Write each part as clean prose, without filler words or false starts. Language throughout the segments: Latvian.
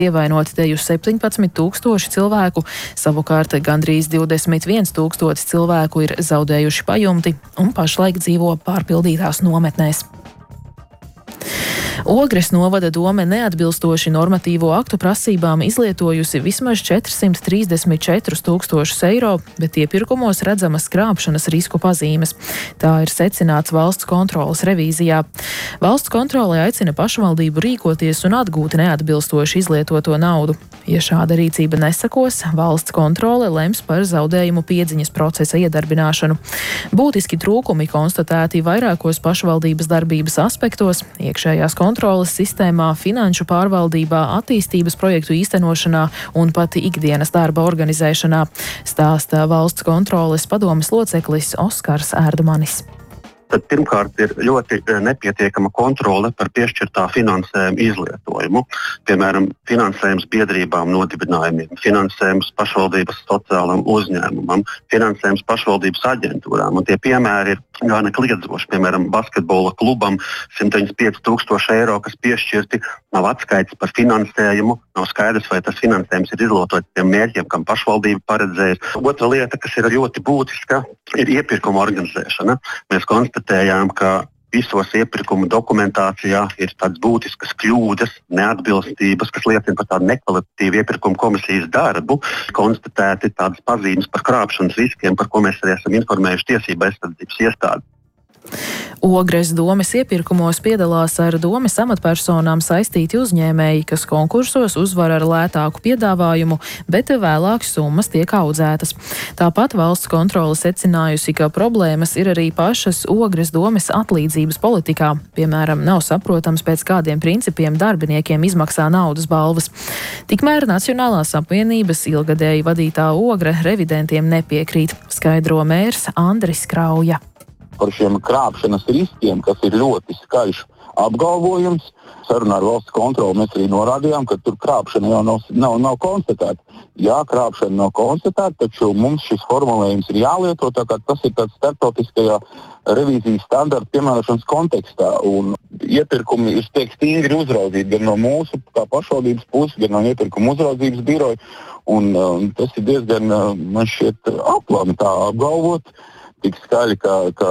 ievainoti teju 17,000 cilvēku, savukārt gandrīz 21,000 cilvēku ir zaudējuši pajumti un pašlaik dzīvo pārpildītās nometnēs. Ogres novada dome neatbilstoši normatīvo aktu prasībām izlietojusi vismaz 434 000 eiro, bet iepirkumos redzamas krāpšanas risku pazīmes. Tā ir secināts valsts kontroles revīzijā. Valsts kontrole aicina pašvaldību rīkoties un atgūt neatbilstoši izlietoto naudu. Ja šāda rīcība nesakos, valsts kontrole lems par zaudējumu piedziņas procesa iedarbināšanu. Būtiski trūkumi konstatēti vairākos pašvaldības darbības aspektos, iekšējās kontroles sistēmā, finanšu pārvaldībā, attīstības projektu īstenošanā un pat ikdienas darba organizēšanā, stāsta valsts kontroles padomes loceklis Oskars Ērdumanis. Tad pirmkārt ir ļoti nepietiekama kontrole par piešķirtā finansējuma izlietojumu. Piemēram, finansējums biedrībām, nodibinājumiem, finansējums pašvaldības sociālam uzņēmumam, finansējums pašvaldības aģentūrām. Un tie piemēri ir gan kliedzoši. Piemēram, basketbola klubam 195 000 eiro, kas piešķirti, nav atskaits par finansējumu, nav skaidrs, vai tas finansējums ir izlietots tiem mērķiem, kam pašvaldība paredzējusi. Otra lieta, kas ir ļoti būtiska, ir iepirkuma organizēšana. Mēs konstatējām, ka visos iepirkuma dokumentācijā ir tādas būtiskas kļūdas, neatbilstības, kas liecina par tādu nekvalitatīvu iepirkuma komisijas darbu. Konstatēti tādas pazīmes par krāpšanas riskiem, par ko mēs arī esam informējuši tiesību aizsardzības iestādi. Ogres domes iepirkumos piedalās ar domes amatpersonām saistīti uzņēmēji, kas konkursos uzvar ar lētāku piedāvājumu, bet vēlāk summas tiek audzētas. Tāpat valsts kontrole secinājusi, ka problēmas ir arī pašas Ogres domes atlīdzības politikā. Piemēram, nav saprotams, pēc kādiem principiem darbiniekiem izmaksā naudas balvas. Tikmēr Nacionālās apvienības ilgadēji vadītā Ogre revidentiem nepiekrīt, skaidro mērs Andris Krauja. Par šiem krāpšanas riskiem, kas ir ļoti skaļš apgalvojums. Sarunā ar valsts kontroli mēs arī norādījām, ka tur krāpšana jau nav konstatēta. Jā, krāpšana nav konstatēta, taču mums šis formulējums ir jālieto, tā kā tas ir tāds starptautiskajā revīzijas standarta piemērošanas kontekstā. Un iepirkumi ir stingri uzraudzīti gan no mūsu kā pašvaldības puses, gan no iepirkuma uzraudzības biroja. Un tas ir diezgan, man šķiet, aplami tā apgalvot. Tik skaļi, ka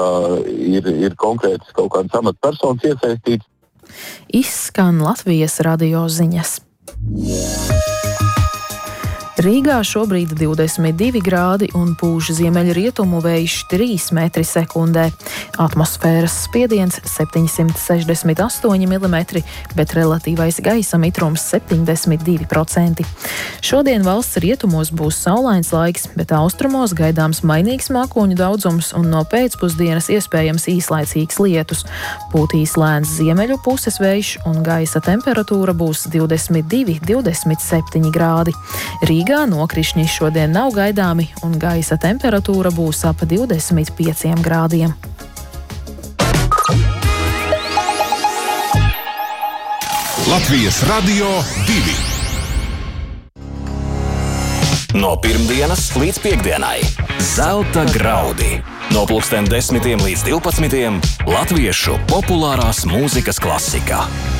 ir konkrētas kaut kādas amatpersonas iesaistītas. Izskan Latvijas radio ziņas. Rīgā šobrīd 22 grādi un pūš ziemeļrietumu vējš 3 metri sekundē. Atmosfēras spiediens 768 mm, bet relatīvais gaisa mitrums 72%. Šodien valsts rietumos būs saulains laiks, bet austrumos gaidāms mainīgs mākoņu daudzums un no pēcpusdienas iespējams īslaicīgs lietus. Pūtīs lēns ziemeļu puses vējš un gaisa temperatūra būs 22–27 grādi. Rīgā nokrišņi šodien nav gaidāmi un gaisa temperatūra būs ap 25 grādiem. Latvijas Radio 2. No pirmdienas līdz piektdienai Zelta graudi. No 10 līdz 12 latviešu populārās mūzikas klasika.